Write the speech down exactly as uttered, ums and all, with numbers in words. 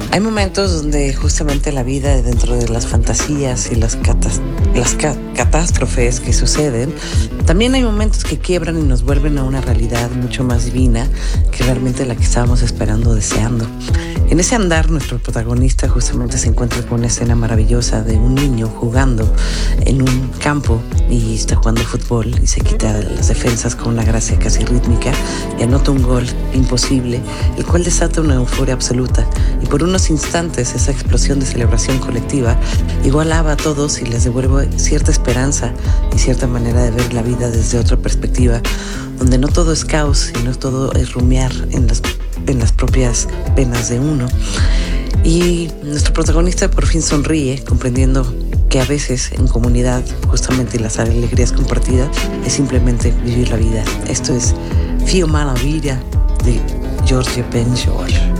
Hay momentos donde justamente la vida, dentro de las fantasías y las, catas- las ca- catástrofes que suceden, también hay momentos que quiebran y nos vuelven a una realidad mucho más divina que realmente la que estábamos esperando o deseando. En ese andar, nuestro protagonista justamente se encuentra con una escena maravillosa de un niño jugando en un campo y está jugando fútbol y se quita las defensas con una gracia casi rítmica y anota un gol imposible, el cual desata una euforia absoluta. Y por unos instantes esa explosión de celebración colectiva igualaba a todos y les devuelve cierta esperanza y cierta manera de ver la vida desde otra perspectiva, donde no todo es caos y no todo es rumiar en las en las propias penas de uno. Y nuestro protagonista por fin sonríe, comprendiendo que a veces en comunidad, justamente las alegrías compartidas, es simplemente vivir la vida. Esto es Fio Mala Vida de George Benjol.